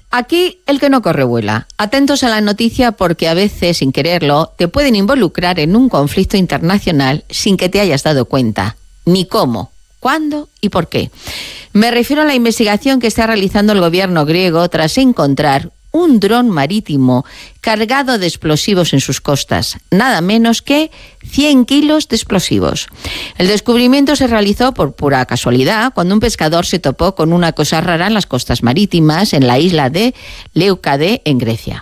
Aquí el que no corre vuela. Atentos a la noticia porque a veces, sin quererlo, te pueden involucrar en un conflicto internacional sin que te hayas dado cuenta. Ni cómo, cuándo y por qué. Me refiero a la investigación que está realizando el gobierno griego tras encontrar un dron marítimo cargado de explosivos en sus costas, nada menos que 100 kilos de explosivos. El descubrimiento se realizó por pura casualidad cuando un pescador se topó con una cosa rara en las costas marítimas en la isla de Leucade, en Grecia.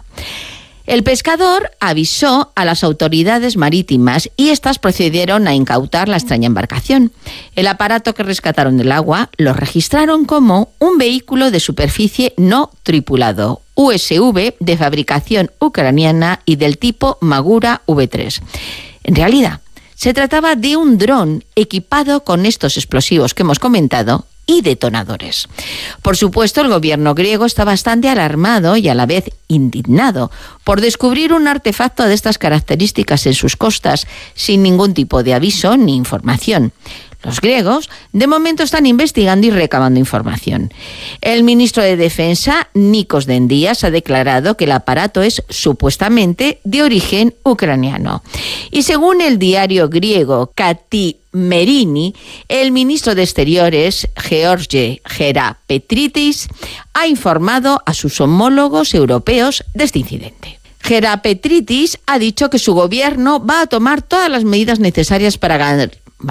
El pescador avisó a las autoridades marítimas y éstas procedieron a incautar la extraña embarcación. El aparato que rescataron del agua lo registraron como un vehículo de superficie no tripulado, USV, de fabricación ucraniana y del tipo Magura V3. En realidad, se trataba de un dron equipado con estos explosivos que hemos comentado y detonadores. Por supuesto, el gobierno griego está bastante alarmado y a la vez indignado por descubrir un artefacto de estas características en sus costas sin ningún tipo de aviso ni información. Los griegos, de momento, están investigando y recabando información. El ministro de Defensa, Nikos Dendias, ha declarado que el aparato es supuestamente de origen ucraniano. Y según el diario griego Katimerini, el ministro de Exteriores, George Gerapetritis, ha informado a sus homólogos europeos de este incidente. Gerapetritis ha dicho que su gobierno va a tomar todas las medidas necesarias para ganar.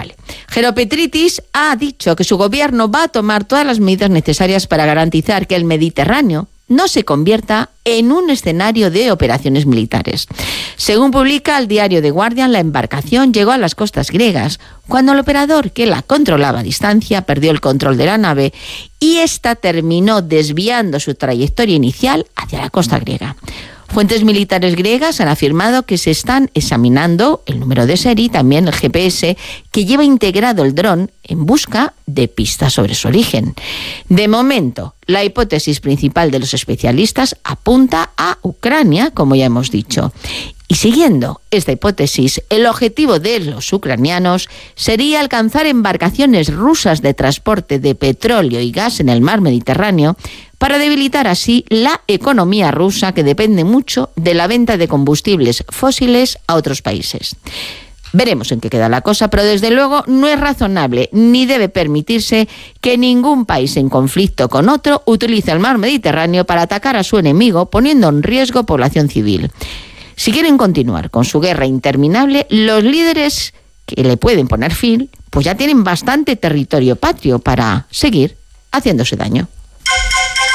Gerapetritis ha dicho que su gobierno va a tomar todas las medidas necesarias para garantizar que el Mediterráneo no se convierta en un escenario de operaciones militares. Según publica el diario The Guardian, la embarcación llegó a las costas griegas cuando el operador que la controlaba a distancia perdió el control de la nave y ésta terminó desviando su trayectoria inicial hacia la costa griega. Fuentes militares griegas han afirmado que se están examinando el número de serie y también el GPS que lleva integrado el dron en busca de pistas sobre su origen. De momento, la hipótesis principal de los especialistas apunta a Ucrania, como ya hemos dicho. Y siguiendo esta hipótesis, el objetivo de los ucranianos sería alcanzar embarcaciones rusas de transporte de petróleo y gas en el mar Mediterráneo para debilitar así la economía rusa, que depende mucho de la venta de combustibles fósiles a otros países. Veremos en qué queda la cosa, pero desde luego no es razonable ni debe permitirse que ningún país en conflicto con otro utilice el mar Mediterráneo para atacar a su enemigo, poniendo en riesgo población civil. Si quieren continuar con su guerra interminable, los líderes que le pueden poner fin, pues ya tienen bastante territorio patrio para seguir haciéndose daño.